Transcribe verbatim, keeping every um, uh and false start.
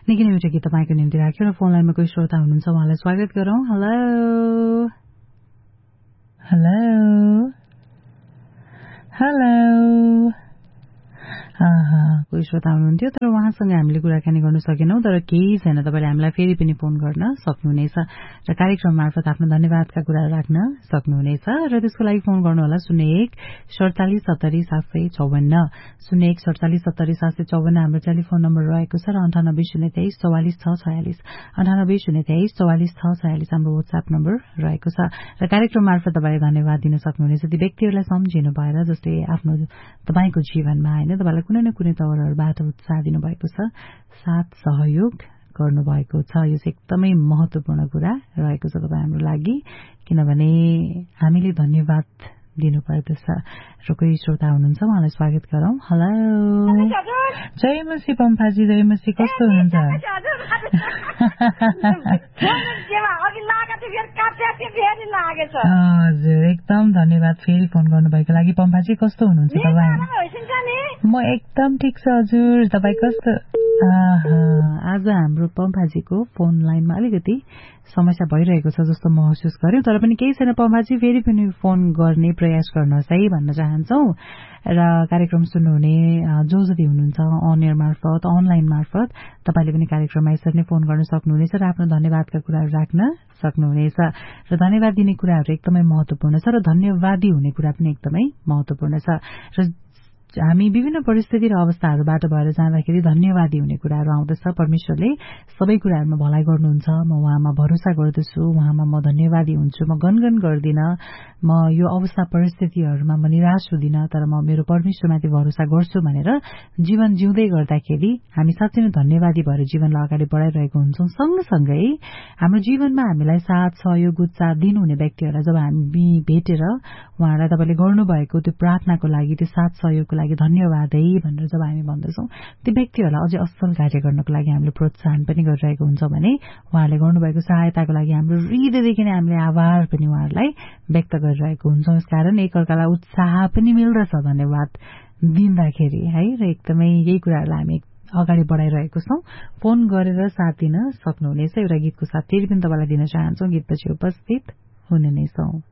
निकै नै मिठो गीत तपाईँको निम्ति राख्यो र फोन लाइनमा कोही श्रोता हुनुहुन्छ उहाँलाई स्वागत गरौँ। हेलो हेलो हेलो कोही श्रोता हुनुहुन्थ्यो तर उहाँसँग हामीले कुराकानी गर्न सकेनौं। तर केही छैन, तपाईँले हामीलाई फेरि पनि फोन गर्न सक्नुहुनेछ र कार्यक्रम मार्फत आफ्नो धन्यवादका कुरा राख्न सक्नुहुनेछ र त्यसको लागि फोन गर्नुहोला शून्य एक सडचालिस सत्तरी सात सय चौवन्न शून्य एक सडचालिस सत्तरी सात सय चौवन्न हाम्रो टेलिफोन नम्बर रहेको छ र अन्ठानब्बे शून्य तेइस चौवालिस छ छयालिस अन्ठानब्बे शून्य तेइस चौवालिस छ छयालिस हाम्रो वाट्सएप नम्बर रहेको छ र कार्यक्रम मार्फत तपाईँले धन्यवाद दिन सक्नुहुनेछ ती व्यक्तिहरूलाई सम्झिनु भएर जसले आफ्नो तपाईँको जीवनमा होइन तपाईँलाई कुनै न कुनै तवरहरूबाट उत्साह दिनुभएको छ, साथ सहयोग गर्नुभएको छ। यो चाहिँ एकदमै महत्वपूर्ण कुरा रहेको छ तपाईँ हाम्रो लागि, किनभने हामीले धन्यवाद दिनुपर्दछ। र कोही श्रोता हुनुहुन्छ उहाँलाई स्वागत गरौँ। हेलो जयमसी पम्फाजी, जयमसी कस्तो हुनुहुन्छ? हजुर एकदम धन्यवाद फेरि फोन गर्नुभएको लागि। पम्फाजी कस्तो हुनुहुन्छ तपाईँ? म एकदम ठिक छ हजुर, तपाईँ कस्तो? आज हाम्रो पम्फाजीको फोन लाइनमा अलिकति समस्या भइरहेको छ जस्तो महसुस गर्यौं, तर पनि केही छैन पम्फाजी, फेरि पनि फोन गर्ने प्रयास गर्नुहोस् है भन्न चाहन्छौ। र कार्यक्रम सुन्नुहुने जो जति हुनुहुन्छ अनएयर मार्फत अनलाइन मार्फत तपाईँले पनि कार्यक्रममा यसरी नै फोन गर्न सक्नुहुनेछ र आफ्नो धन्यवादका कुराहरू राख्न सक्नुहुनेछ र धन्यवाद दिने कुराहरू एकदमै महत्वपूर्ण छ र धन्यवादी हुने कुरा पनि एकदमै महत्वपूर्ण छ र हामी विभिन्न परिस्थिति र अवस्थाहरूबाट भएर जाँदाखेरि धन्यवादी हुने कुराहरू आउँदछ। परमेश्वरले सबै कुराहरूमा भलाइ गर्नुहुन्छ, म उहाँमा भरोसा गर्दछु, उहाँमा म धन्यवादी हुन्छु, म गनगन गर्दिन, म यो अवस्था परिस्थितिहरूमा म निराश हुँदिन, तर म मेरो परमेश्वरमाथि भरोसा गर्छु भनेर जीवन जिउँदै गर्दाखेरि हामी साँच्चै नै धन्यवादी भएर जीवनलाई अगाडि बढाइरहेको हुन्छौँ। सँगसँगै हाम्रो जीवनमा हामीलाई साथ सहयोग उत्साह दिनुहुने व्यक्तिहरूलाई जब हामी भेटेर उहाँहरूलाई तपाईँले गर्नुभएको त्यो प्रार्थनाको लागि, त्यो साथ सहयोगको लागि धन्यवाद है भनेर जब हामी भन्दछौँ, ती व्यक्तिहरूलाई अझै असल कार्य गर्नको लागि हामीले प्रोत्साहन पनि गरिरहेको हुन्छ भने उहाँहरूले गर्नुभएको सहायताको लागि हाम्रो हृदयदेखि नै हामीले आभार पनि उहाँहरूलाई व्यक्त गरिरहेको हुन्छौँ। यसकारण एकअर्कालाई उत्साह पनि मिल्दछ धन्यवाद दिँदाखेरि है, र एकदमै यही कुराहरूलाई हामी अगाडि बढाइरहेको छौँ। फोन गरेर साथ दिन सक्नुहुनेछ। एउटा गीतको साथ फेरि पनि तपाईँलाई दिन चाहन्छौँ, गीतपछि उपस्थित हुने नै छौँ।